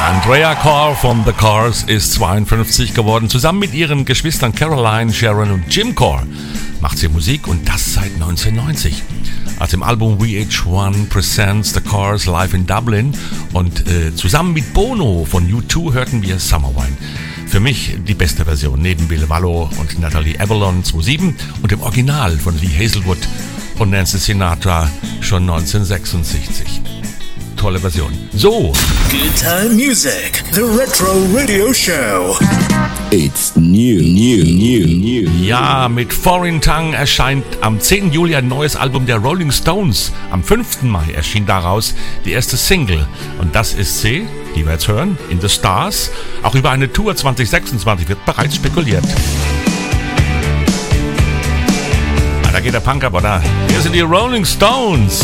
Andrea Carr von The Cars ist 52 geworden. Zusammen mit ihren Geschwistern Caroline, Sharon und Jim Carr macht sie Musik und das seit 1990. Aus dem Album VH1 Presents The Cars Live in Dublin und zusammen mit Bono von U2 hörten wir Summer Wine. Für mich die beste Version, neben Bill Wallo und Natalie Avalon 2007 und dem Original von Lee Hazelwood und Nancy Sinatra schon 1966. Tolle Version. So. Good Time Music, the Retro Radio Show. It's new. Ja, mit Foreign Tongue erscheint am 10. Juli ein neues Album der Rolling Stones. Am 5. Mai erschien daraus die erste Single. Und das ist sie, die wir jetzt hören, In the Stars. Auch über eine Tour 2026 wird bereits spekuliert. Da geht der Punk ab, oder? Hier sind die Rolling Stones.